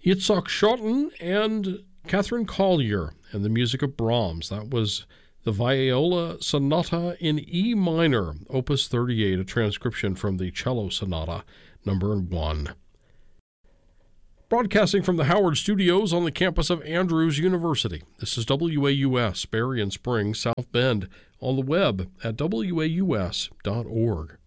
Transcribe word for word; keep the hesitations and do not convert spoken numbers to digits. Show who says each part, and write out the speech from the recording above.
Speaker 1: Itzhak Schotten and Catherine Collier, and the music of Brahms. That was the Viola Sonata in E minor, Opus thirty-eight, a transcription from the Cello Sonata, number one. Broadcasting from the Howard Studios on the campus of Andrews University, this is W A U S, Berrien Springs, South Bend, on the web at W A U S dot org.